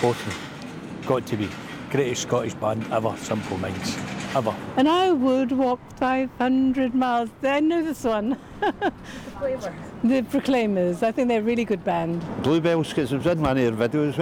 Totally. Got to be. Greatest Scottish band ever, Simple Minds. Ever. And I would walk 500 miles. I know this one. The Proclaimers. I think they're a really good band. Bluebells, because it was in one of their videos.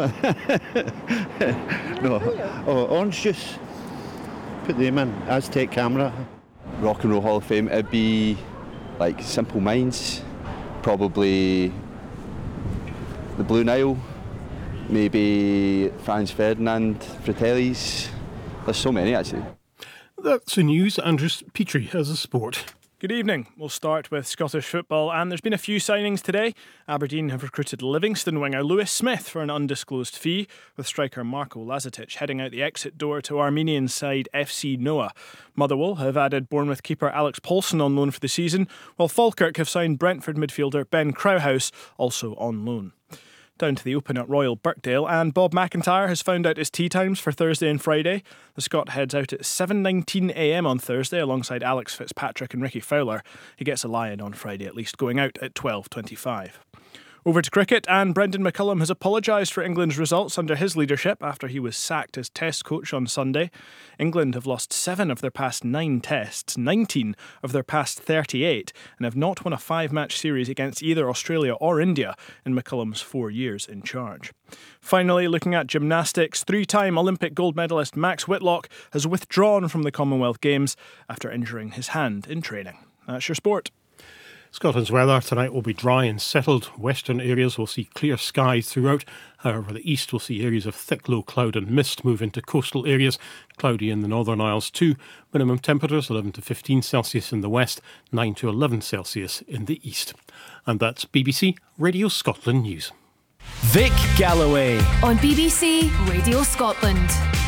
No. Oh, Orange Juice. Put them in. Aztec Camera. Rock and Roll Hall of Fame, it'd be like Simple Minds, probably the Blue Nile, maybe Franz Ferdinand, Fratellis. There's so many actually. That's the news. Andrews Petrie has a sport. Good evening. We'll start with Scottish football, and there's been a few signings today. Aberdeen have recruited Livingston winger Lewis Smith for an undisclosed fee, with striker Marko Lazetic heading out the exit door to Armenian side FC Noah. Motherwell have added Bournemouth keeper Alex Paulson on loan for the season, while Falkirk have signed Brentford midfielder Ben Krauhaus, also on loan. Down to the Open at Royal Birkdale, and Bob McIntyre has found out his tee times for Thursday and Friday. The Scot heads out at 7:19am on Thursday alongside Alex Fitzpatrick and Ricky Fowler. He gets a lie-in on Friday at least, going out at 12:25. Over to cricket, and Brendan McCullum has apologised for England's results under his leadership after he was sacked as Test coach on Sunday. England have lost 7 of their past 9 tests, 19 of their past 38, and have not won a 5-match series against either Australia or India in McCullum's 4 years in charge. Finally, looking at gymnastics, 3-time Olympic gold medalist Max Whitlock has withdrawn from the Commonwealth Games after injuring his hand in training. That's your sport. Scotland's weather tonight will be dry and settled. Western areas will see clear skies throughout. However, the east will see areas of thick low cloud and mist move into coastal areas. Cloudy in the Northern Isles too. Minimum temperatures 11 to 15 Celsius in the west, 9 to 11 Celsius in the east. And that's BBC Radio Scotland News. Vic Galloway on BBC Radio Scotland.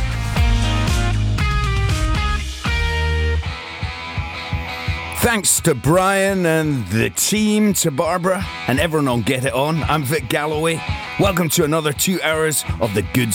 Thanks to Brian and the team, to Barbara and everyone on Get It On. I'm Vic Galloway. Welcome to another 2 hours of the good